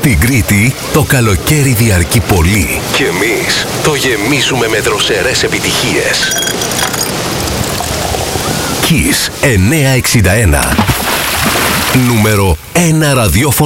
Στην Κρήτη το καλοκαίρι διαρκεί πολύ και εμείς το γεμίζουμε με δροσερές επιτυχίες. Kiss 961. Νούμερο 1 ραδιόφωνο.